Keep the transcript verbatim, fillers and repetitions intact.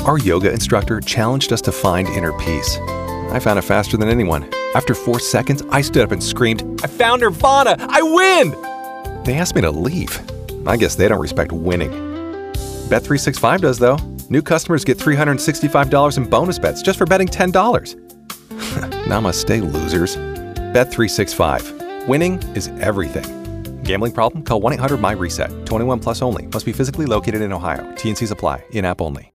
Our yoga instructor challenged us to find inner peace. I found it faster than anyone. After four seconds, I stood up and screamed, "I found Nirvana! I win!" They asked me to leave. I guess they don't respect winning. Bet three sixty-five does, though. New customers get three hundred sixty-five dollars in bonus bets just for betting ten dollars. Namaste, losers. Bet three sixty-five. Winning is everything. Gambling problem? Call one eight hundred M Y RESET. twenty-one plus only. Must be physically located in Ohio. T and Cs apply. In-app only.